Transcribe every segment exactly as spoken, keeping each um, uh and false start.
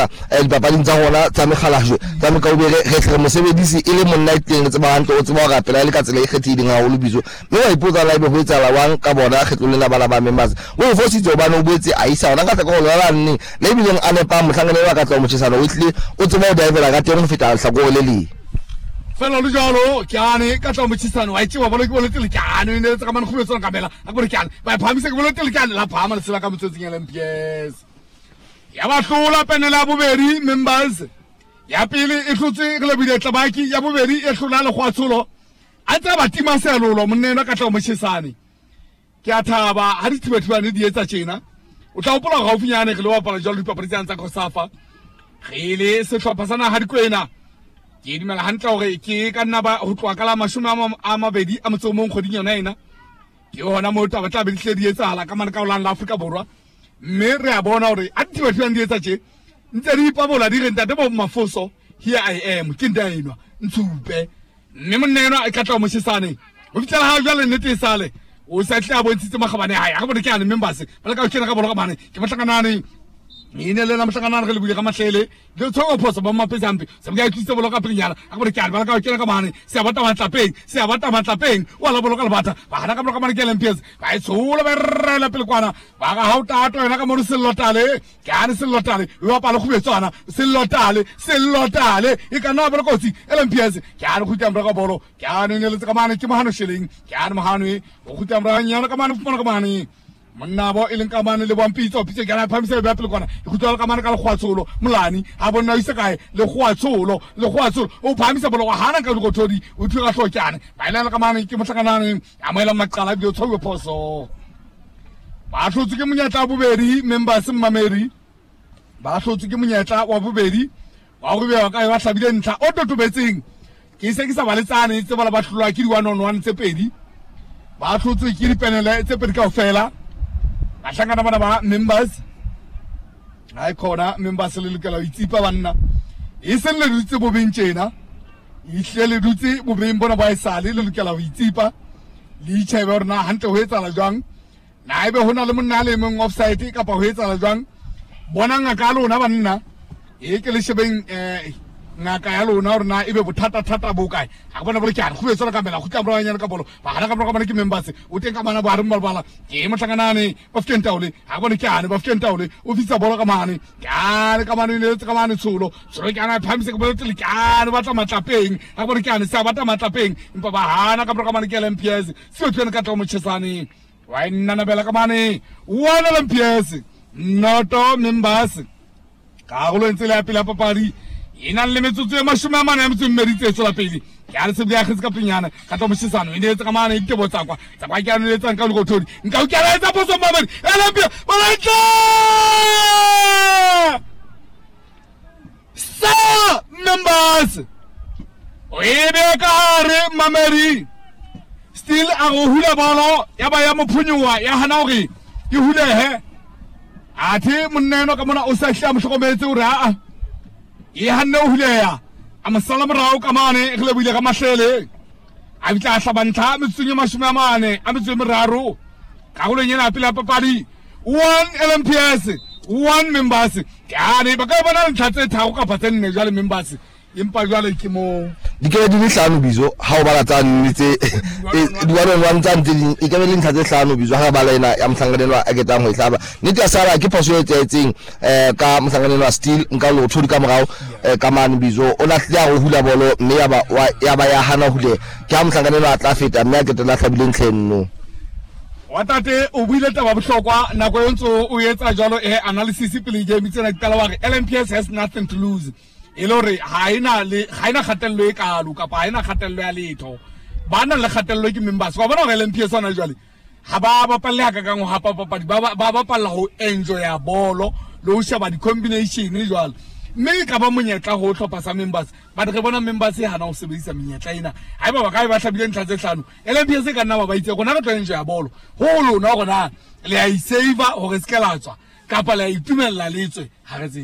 mona dipapading tsa rona tsa megalajo tsa mekaube re hle mosebedisi e le monna teng tse ba hantle o tseba ga pela le ka tsela e kgethileng ha holo bizo mme wa ipotsa la ibe ho etsala wang ka bona kgetlo le bana ba members o fositse ba no boetse a isa ona ka tla go la nne le bileng a ne pa mohlangane wa ka tla mo tshesana o tle o tseba o divela ka teng go feta hlako le le fela lo jalo kyane ka tla mo tshesana wa itse wa bona ke bona tele kyane ne tsa ka man khubetso ka bela a gore kyane ba phamise ke bona tele kyane la phama le sela ka motsetsing ya L M P S ya ba hlola penela bobedi members ya pele e hlotse ke le bile tlabaki ya bobedi e hlola le khwatsolo a tsa ba tima selolo monneno ka tla mo tshesane ke a thaba ha dithibethibane di etsa tjena o tla opola ga ofinyane ke le wa pala jalo dipapadi tsa go safa ge le se hlopha sana ha dikwena ke di mela hantle hore ke ka nna ba ho tloa ka la mashome a mabedi a motso mo kgoding yona ena ke hona mo taba tla be dihle di etsa hala ka mana ka olang la Afrika Borwa mme re a bona hore a dithibethibane di etsa tje ntse di ipabola di re ntate bo mafoso here I am ke ndainwa ntsupe mme monneno a ka tla mo tshesane o fitela ha jwale nnete sale o sa tla bontshitse magabane ha ga bone ke ana members ba ka tshena ka bona ka bane ke matlakanane ine le na matlakanane re le bule ka mahlele le tsho phosa ba mapezampe se ga itse bolo ka pinyana ga bone ke ana ba ka tshena ka bane se a bata matlapeng se a bata matlapeng wa la bolo ka le bata ba hana ka bolo ka bane ke L M P S ba itshola ba rela pele kwana ba ga ha o tato ena ka mo se lotale ke ana se lotale wa pa le khubetswana se lotale se lotale e ka na bolo kotsi L M P S ke ana go tamba ka bolo ke ana ne le tsa ka mane ke mohano sheleng ke ana mohano e go tamba nyana ka mane fumana ka mane monna bo ileng ka mane le bompitso pitse ke na phamise be pele kwana e khutwa ka mane ka le khwatsolo molani ha bona isa kae le khwatsolo le khwatsolo o phamise bolo wa hana ka go thodi o thuga hlokane ba ile ka mane ke motlakanane a moela maqala bi o tshowe phoso ba hlotse ke monyetla bobedi members mmameri ba hlotse ke monyetla wa bobedi wa go bewa ka ba hlabile ntlha o totobetseng ke se ke sa baletsane tse bala ba hlolwa ke di one on one tse pedi ba hlotse ke dipenele tse pedi ka ofela ba hlangana bana ba members ai khona members le lekala o itsipa banna e se le dutse bo bentjena e hlele dutse bo beng bona ba isale le lekala o itsipa le itshebe rona hantle ho etsa la jwang na ebe hona le monna le mong offside ka pa ho etsa la jwang bona ngaka lona banna e ke le shebeng eh ngaka ya lona rona ebe bothata thata bo kae ha bona bole kyana khubetso la kamela khutla bro nyana ka bolo ba hana ka bro ka bana ke members o teng ka mana ba re mbala ke motlakanane ba fken taule ha bona kyana ba fken taule o fitsa bolo ka mane kyana ka mane le ka mane tsolo so kyana phamise ka bolo tle kyana ba tla matlapeng ha bona kyana sa ba tla matlapeng empa ba hana ka bro ka mane ke L M P S se o tsena ka tla mo tshesane wa nna bela ka mane one L M P S noto members ka go lo ntse le apela papadi ina le metsotso e mashome a mane ya metsotso mmeditse tsela pele ya re se bya khitse ka pinyana ka tlo moshisano ine tsa ka mane ke botsa kwa tsa kwa ke ane tsa nka le go thodi nka o kela etsa poso mamedi L M P S balatla sa members o ebe ka re mamedi still a go hula bolo ya ba ya mophunyuwa ya hana hore ke hulehe athe monneno ka mona o sa hla mohlokometse o re a e hanne o huleya a mosala morao ka mane re le buile ka mahlele a bitla hlabantha metsunye mashome a mane a metswe meraro ka go lenyena pele papadi one L M P S one members ka ne ba ka bona ntlha tse tharo ka patse nne jwale members empa jwale ke mo dikele di le hlano bizo ha o bala tsane tse di one on one tsane di e ka be le ntlha tse hlano bizo ha ba lena ya mhlanganelwa a ketang ho ihlaba nete ya sala ke phoso e tsetseng eh ka mhlanganelwa still nka lo thodi ka morao ka mane bizo o la hla go hula bolo mme ya ba ya ba ya hana hule ke a mhlanganelwa a tla feta mme a ketela hlabile ntlhenno wa tate o buile taba bohlokwa nako e ntso o etsa jalo e analysis pele game tsena ditala wa re L M P S has nothing to lose elore ha ina le ha ina khatello e kalu ka pa ina khatello ya letho bana le khatello ke members wa bona L M P S ona jwale ha ba ba palla ka ka ngo hapa papadi ba ba ba palla ho enjoy ya bolo lo shaba di combination e jwale mme ka ba monyetla ho hlopha sa members ba re bona members e hana ho sebedisa menyetla ina ha ba ba ka ba hlabile ntla tse hlano L M P S ka nna ba ba itse gona ka tlo enjoy ya bolo ho lo na gona le a i save ho re skelatswa ka pa le a itumella letswe ha re tsebe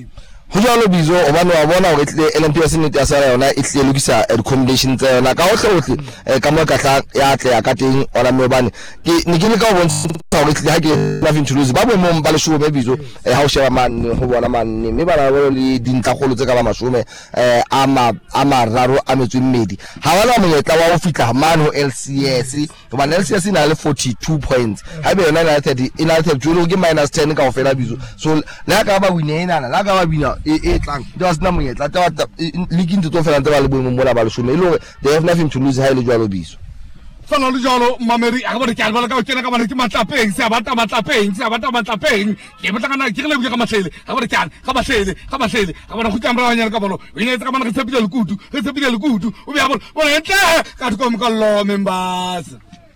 ho jalo bizo obane wa bona hore tle L M P S ne tsa sala yona e tle lokisa recommendation tsa yona ka hohle hohle ka mo ka tla ya tle ya ka teng ona me bane ke ne ke le ka bontsha hore tle ha ke nothing to lose ba bo mo ba le shuo be bizo ha o sheba man ho bona man me ba ba le dintlha kholo tse ka ba mashome eh ama ama raro a metswe mmedi ha wala monyetla wa ho fitla man ho L C S ba L C S ina le forty-two points ha be yona na thirty ina thirty jolo ke minus ten ka ofela bizo so la ka ba winena la ka ba bina e tlang do sna monyetla ta league ntse tlo fela ntse ba le boemo mola ba le shome ile they have nothing to lose ha ile jwalo biso fana le jalo mameri a ba re ka ba ka kena ka ba ke matlapeng se ba ta matlapeng se ba ta matlapeng ke ba tla ke le ka matlele a ba re ka ka matlele ka matlele a ba re go tsamra wanyana ka bolo o ile ka ba re tsepile le kutu re tsepile le kutu o be a bolo o entle ka tko mo ka lo members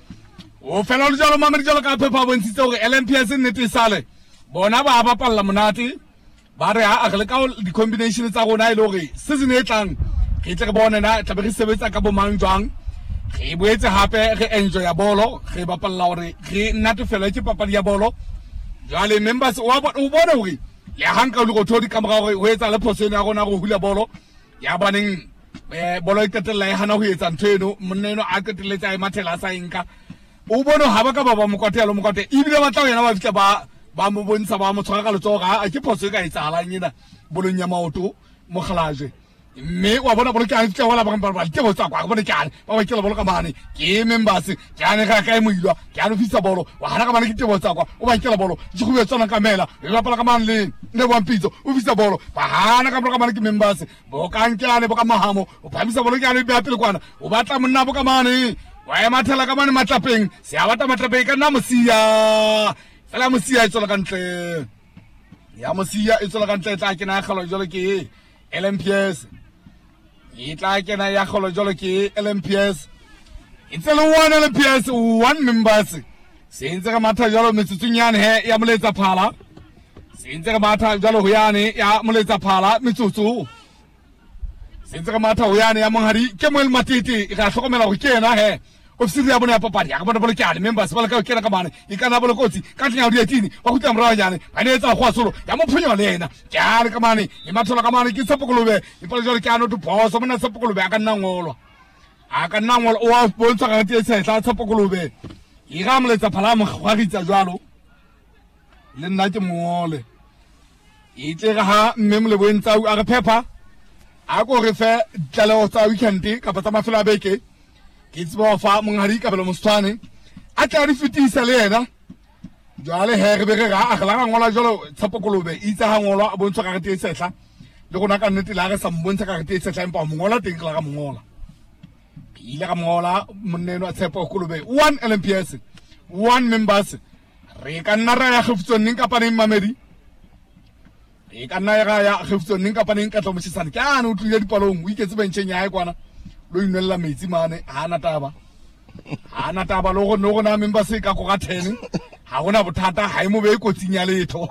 o fana le jalo mameri jalo ka phepa bontshitse hore L M P S ne tsale bona ba ba palla monate ba re a le ka di combination tsa rona ile hore season e tlang ke tle ke bona na tla be re sebetsa ka bo mang jwang re boetse hape re enjoy ya bolo re bapalla hore re natefela ke papadi ya bolo jale members wa o bona hore le hanka le go thodi kamera hore ho etsa le phosene ya rona go hula bolo ya baneng eh bolo e qetella e hana ho etsa ntheno monneno a qetelletsa e mathela sa inka o bona ha ba ka ba ba mokwatelo mokwate ibile ba tla yena ba fitla ba ba mo bontsha ba mo tshwara ka letsoga a ke phoso e ka etsahalang ena bolong ya maoto mo khalaje me wa bona bolo ka tla wala ba ba ba ke botsa kwa bona ka ba ba ke le bolo ka mane ke members ke ane ga ka e moilwa ke ane fisa bolo wa hana ka mane ke tebotsa kwa o ba ke le bolo di go betsana ka mela le ba pala ka mane le ne wa mpitso o fisa bolo ba hana ka bolo ka mane ke members bo ka nkane bo ka mahamo o phamisa bolo ke ane be apile kwana o batla monna bo ka mane wa e mathela ka mane matlapeng se a batla matlapeng ka nna mosia fela mosia e tsola ka ntle ya mosia e tsola ka ntle tla ke na galo jole ke L M P S e tla ke na ya galo jole ke L M P S it's a one L M P S one members se ntse ka matha jalo metsutsonyane he ya moletsa phala se ntse ka matha jalo ho yane ya moletsa phala metsutsu se ntse ka matha ho yane ya monghadi ke moel matiti ga hlokomela go kena he ofisiri ya bona ya papadi ya bona bolo kyane members ba le ka kena ka bana e kana bolo kotsi ka tlenya di etini ba go tla mra nyane ba ne etsa go asolo ya mo phonyo le ena kyale ka mane e mathola ka mane ke tsepokolobe e pole jole kyano to boss mona tsepokolobe aka nna ngolwa aka nna ngolwa o a bontsha ka te se tla tsepokolobe e ga mletsa phala mo gwaritsa jwalo le nna ke mongole e tle ga ha mme mo le bontsa a re pepper a go re fe tlalo tsa weekend ka pa tsa mafelo a beke ke tsba fa monghadi ka belo mostwane a tla re fitisa le yena jwale he re be re ga a gla ngola jalo tsapokolobe itsa ha ngolwa a bontsha ka te setla le gona ka nnete la re sa mbontsha ka te setla empa mongola teng ka ga mongola ile ga mongola monneno a tsapokolobe one L M P S one members re ka nna ra ya khuftsong ning ka pa ning mamedi e ka nna ya ya khuftsong ning ka pa ning ka tlomotsisana ke ana o tlile dipalong o iketse bentsheng ya hae kwana lo inela metsi mane ha na taba ha na taba lo go no go na member se ka go ga ten ha gona bothata ha e mo be kotsing ya letho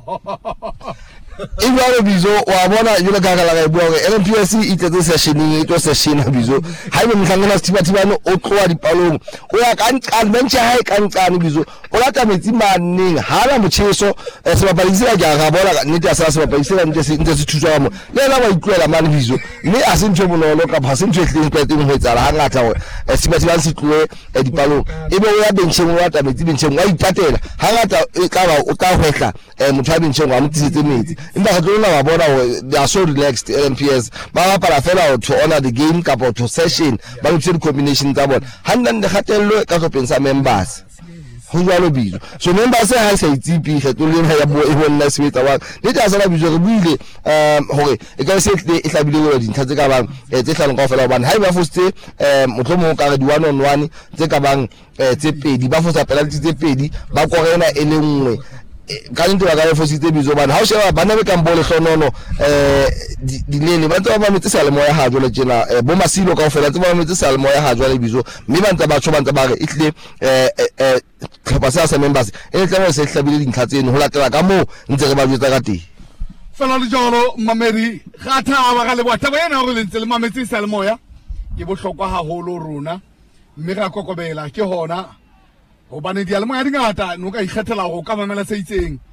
e bua bizo wa bona yule ka kala ga bua gore L M P S e tletse sessioning e to session bizo ha e mhlangana stiba tibano o tloa dipalong o ya ka nka bench ha e ka nka bizo o lata metsi maneng ha la mocheso se ba balisa ga ga bona nnete sa se ba balisa ntse se ntse se thusa mo le la ba itlwela mane bizo mme a se ntse bonolo ka ba se ntse tleng ka teng ho etsala ha ngata gore stiba tibano se tloe dipalong e be o ya bencheng o lata metsi bencheng wa itatela ha ngata e ka ba o ka hwehla motho a bencheng wa motlisetse metsi inda ga tlola ba bona they are so relaxed L M P S ba ba para fela to honor the game ka to session ba le tsedi combination tsa bona handan de gatello ka go pensa members ho jwalo bizo so members ha sa itsipi ge to le ya bo e bona sebetsa wa le tsa sala bizo re buile um hore e ka se tle e hlabile go di nthatse ka bang tse hlano ka fela bana ha ba fotse um motlomo ka re di one on one tse ka bang tse pedi ba fotsa penalty tse pedi ba korena e le nngwe ka ntse ba ka fositse bizo bana ha o sheba bana be ka mbole hlonono eh dilele ba ntse ba metse salemo ya ha jole tjena bo masilo ka ofela tse ba metse salemo ya ha jole bizo mme ba ntse ba tsho ba ntse ba re itle eh eh tlhopasa sa members e tla mo se hlabile dintlha tseno ho latela ka mo ntse re ba jwetsa ka teng fela le jolo mamedi ga thaba ga le botha ba yena go le ntse le mametse salemo ya ke bohlokwa haholo rona mme ga kokobela ke hona hobane di alemo ya dingata no ka ikgethela go ka mamela se itseng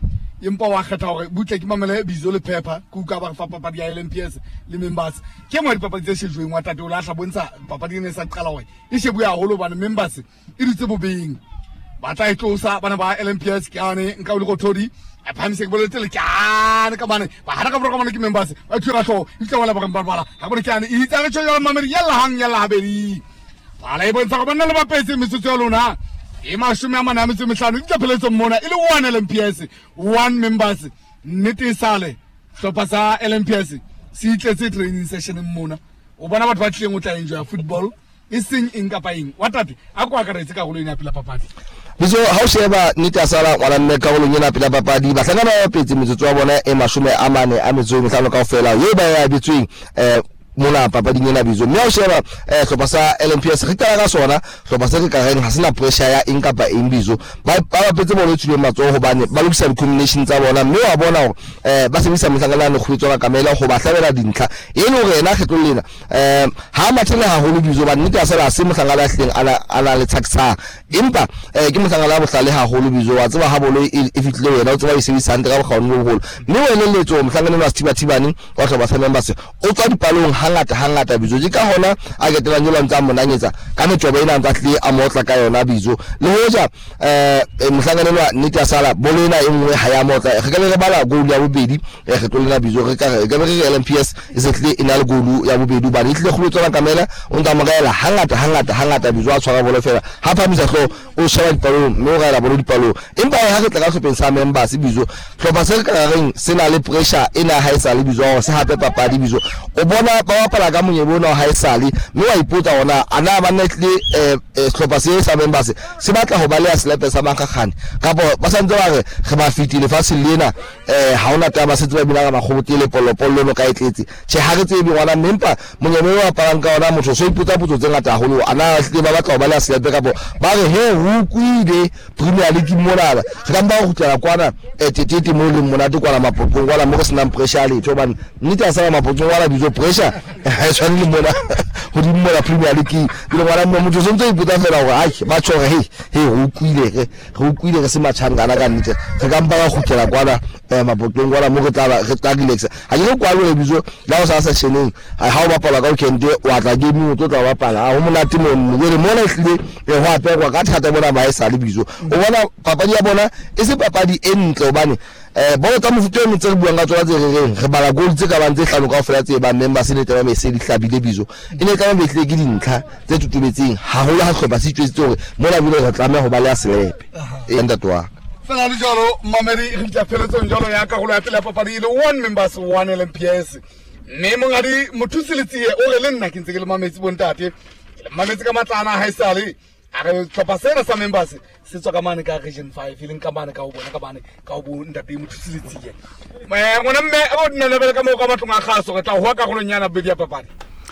empa wa kgetha hore butle ke mamele bizo le pepper ku ka ba fa papadi ya L M P S le members ke mo di papadi tse shejweng wa tate o la tla bontsha papadi ne sa qala hore e shebu ya holo bana members e ditse bobeng ba tla itlosa bana ba L M P S ke ane nka o le go thodi a phamise ke boletse le kana ka bana ba hana ka bro ka bana ke members ba thira tlo e tla wala ba ka bala ha bone ke ane e tsa re tshwa mamedi yalla hang yalla habedi bala e bontsha go bana le ba petse metsotso ya lona e mashome a mana metso mehlano di tlapeletso mona ile one L M P S one members nnete sale hlopa sa L M P S se itletse training session mona o bona batho ba tleng o tla enjoy football e seng eng kapa eng wa tate a kwa ka retse ka go le ina pila papadi biso ha o sheba nnete sala ngwana mme ka go le ina pila papadi ba tlanga ba petse metsotso wa bona e mashome a mane a metso mehlano kaofela ye ba ya bitsweng eh mona papading ena bizo mme o sheba eh hlopa sa L M P S re ka ka sona hlopa sa ka reng ha sena pressure ya eng kapa eng bizo ba ba petse bona tsile matso go bane ba lokisa di combination tsa bona mme wa bona hore eh ba sebisa mhlangana go tswa ka mela go ba hlabela dintlha e le hore ena kgetlo lena eh ha mathele ha holo bizo ba nnete sa la se mhlangana hleng ala ala le taxa empa eh ke mhlangana bo hlale ha holo bizo wa tseba ha bolo e fitlile wena o tseba e sebisa ntle ka bo kgaone bo holo mme wena le letso mhlangana wa stiba tibani wa hloba sa members o tswa dipalong hangata hangata bizo di ka hona a ke tela nyola ntsa monanyetsa ka metjoba ina ntsa hle a motla ka yona bizo le hoja eh mhlanganelwa nnete ya sala bolena e nngwe ha ya motla re ka le bala goal ya bobedi e re tlolela bizo re ka ga re L M P S e se hle ina le goal ya bobedi ba le hle go tsona kamela o ntsa mogaela hangata hangata hangata bizo a tshwara bolo fela ha phamisa hlo o sheba dipalo mme o ga la bolo dipalo empa ha re tla ka hlopeng sa members bizo hlopa se ka reng sena le pressure ina ha isa le bizo se hape papadi bizo o bona ba pala ka monyebo no ha isali mme wa ipotsa ona ana ba netle eh hlopa se sa members se batla ho ba le slepe sa mankgagane ka bo ba santse ba re ge ba fitile fa se lena eh ha ona taba se tseba bila ba khobotile polopolo no ka etletse che ha re tsebe ngwana mempa monyebo wa palang ka ona motho so ipotsa potso tse ngata haholo ana hle ba batla ho ba le slepe ka bo ba re he hu kuile Premier League mona re ka ba go tla kwana etete mo le mona di kwana mapopong wala mo go sena pressure le tso ba nnete a sa mapopong wala bizo pressure ha tshwane le mona go di mo la Premier League le ngwana mo motho sontse e puta fela gore ai ba tshore he he go kuile ge go kuile ge se matshangana ka nnete re ka mpa go tla kwana mapopong wala mo go tla re tla relax ha ke kwa le bizo la o sa sa sheneng ha o bapala ka o kente wa tla game o tla bapala ha o mona timo mo re mona hlile e ho apea kwa ka thata bona ba e sa le bizo o bona papadi ya bona e se papadi e ntle obane eh bona tsa mofuta o ntse re buang ka tsona tse re reng re bala goal tse ka bang tse hlano kaofela tse ba members ne taba me se di hlabile bizo e ne ka ba betle ke dintlha tse tutubetseng ha ho la ha hloba se tswetse hore mona bile re tlameha ho ba le a slepe e nda twa fela le jalo mamedi re tla feletsa jalo ya ka go la tla papadi le one members one L M P S ne mongadi mothusi le tsie o re le nna ke ntse ke le mametsi bontate le mametsi ka matlana ha isale a re tlopa sena sa members se tswa ka mane ka region five ile nka mane ka o bona ka bane ka o bo ntate mothusi le tsie me ngwana mme o dina le bele ka mo ka matlong a kgaso re tla ho ka go nyana bedi ya papadi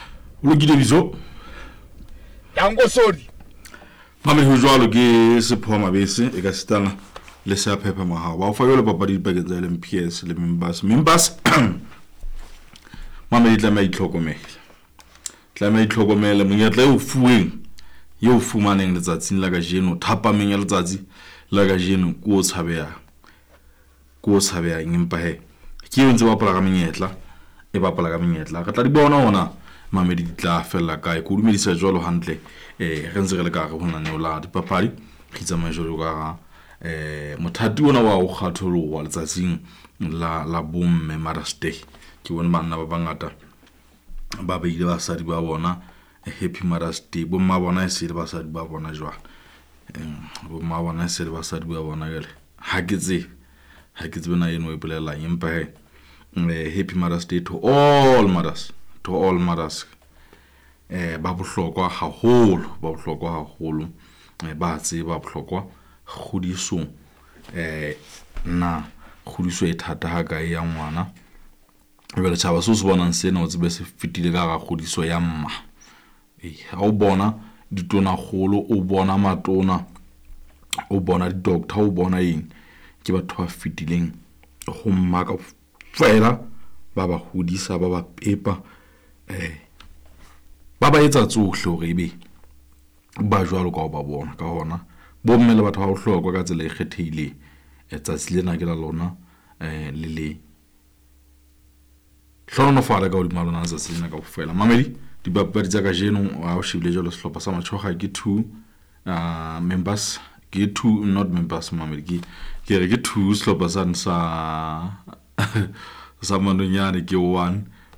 o lo gile bizo ya ngo sodi mame ho jwalo ke se phoma bese e ka stana le sa pepa maha wa fa yo le papadi packet tsa L M P S le members members mame itla mai tlhokomela tla mai tlhokomela monyetla o fuweng yo fumaneng letsatsing la ga jeno thapameng ya letsatsi la ga jeno ko tshabeya ko tshabeya ngimpa he ke ntse ba pala ga menyetla e ba pala ga menyetla ka tla di bona ona mamedi tla fela ka e go dumedisa jolo hantle eh re ntse re le ka ga bona ne ola di papadi khitsa ma jolo ka eh mothati ona wa o kgatholo wa letsatsing la la bomme Mother's Day ke bona bana ba bangata ba ba ile ba sa di ba bona happy Mother's Day bo ma bona se le ba sa di ba bona jwa eh bo ma bona se le ba sa di ba bona gele ha ke tse ha ke tsena eno e bolela empa he happy Mother's Day to all mothers to all mothers eh ba bohlokwa haholo ba bohlokwa haholo eh ba tse ba bohlokwa khodiso eh na khodiso e thata ha ga ya ngwana e bele tshaba so se bona sena o tsebe se fitile ka ga khodiso ya mma eh ha o bona ditona golo o bona matona o bona di doctor o bona eng ke batho ba fitileng go mmaka fela ba ba hodisa ba ba pepa eh ba ba etsa tsohle hore ebe ba jwalo ka ba bona ka hona bo mmele batho ba go hlokwa ka tsela e kgethile etsa silena ke la lona eh le le hlono fara ka di malona za tsena ka ofela mamedi di babadi tsa ka jeno wa o shibile jalo sehlopha sa matshoga ke two uh members ke two not members mamedi ke ke re ke two sehlopha sa sa sa manonyane ke one